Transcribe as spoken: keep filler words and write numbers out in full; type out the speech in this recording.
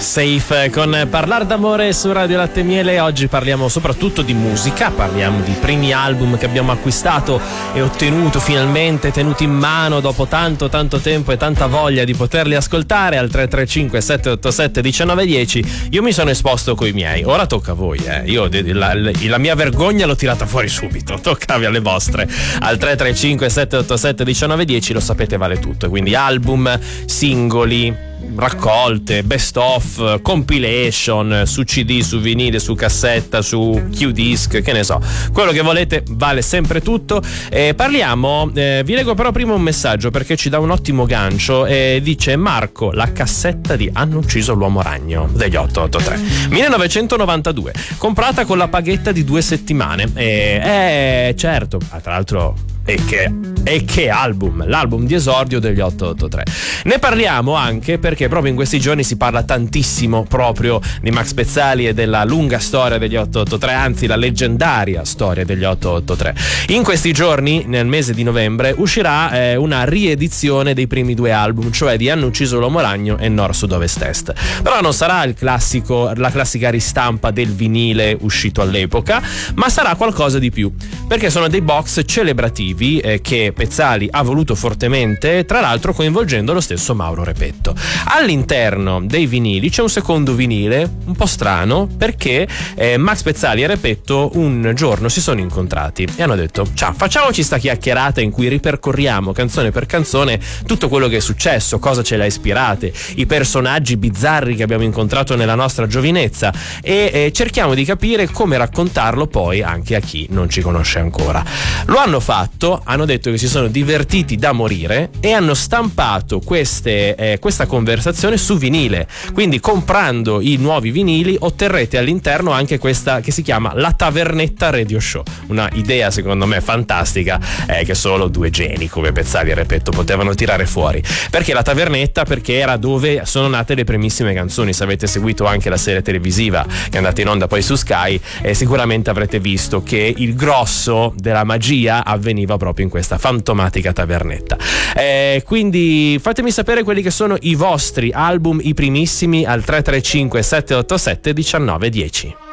Safe con Parlar d'amore su Radio Latte e Miele. Oggi parliamo soprattutto di musica, parliamo di primi album che abbiamo acquistato e ottenuto finalmente, tenuti in mano dopo tanto tanto tempo e tanta voglia di poterli ascoltare al tre tre cinque sette otto sette uno nove uno zero. Io mi sono esposto coi miei, ora tocca a voi, eh. Io la, la mia vergogna l'ho tirata fuori subito, toccavi alle vostre al tre tre cinque sette otto sette uno nove uno zero. Lo sapete, vale tutto, quindi album, singoli, raccolte, best of, compilation, su C D, su vinile, su cassetta, su Q-disc, che ne so, quello che volete, vale sempre tutto. Eh, parliamo, eh, vi leggo però prima un messaggio perché ci dà un ottimo gancio. Eh, dice Marco: la cassetta di Hanno ucciso l'uomo ragno degli otto otto tre millenovecentonovantadue, comprata con la paghetta di due settimane. Eh, eh certo, tra l'altro E che, e che album, l'album di esordio degli otto otto tre. Ne parliamo anche perché proprio in questi giorni si parla tantissimo proprio di Max Pezzali e della lunga storia degli otto otto tre, anzi la leggendaria storia degli otto otto tre. In questi giorni, nel mese di novembre, uscirà eh, una riedizione dei primi due album, cioè di Hanno ucciso l'uomo ragno e Nord Sud Ovest Est. Però non sarà il classico, la classica ristampa del vinile uscito all'epoca, ma sarà qualcosa di più, perché sono dei box celebrativi che Pezzali ha voluto fortemente, tra l'altro coinvolgendo lo stesso Mauro Repetto. All'interno dei vinili c'è un secondo vinile un po' strano, perché eh, Max Pezzali e Repetto un giorno si sono incontrati e hanno detto: ciao, facciamoci sta chiacchierata in cui ripercorriamo canzone per canzone tutto quello che è successo, cosa ce l'ha ispirate, i personaggi bizzarri che abbiamo incontrato nella nostra giovinezza, e eh, cerchiamo di capire come raccontarlo poi anche a chi non ci conosce ancora. Lo hanno fatto, hanno detto che si sono divertiti da morire e hanno stampato queste, eh, questa conversazione su vinile. Quindi comprando i nuovi vinili otterrete all'interno anche questa che si chiama La Tavernetta Radio Show, una idea secondo me fantastica, eh, che solo due geni come Pezzali e Repetto potevano tirare fuori. Perché La Tavernetta? Perché era dove sono nate le primissime canzoni. Se avete seguito anche la serie televisiva che è andata in onda poi su Sky, eh, sicuramente avrete visto che il grosso della magia avveniva proprio in questa fantomatica tavernetta. Eh, quindi fatemi sapere quelli che sono i vostri album, i primissimi, al tre tre cinque sette otto sette uno nove uno zero.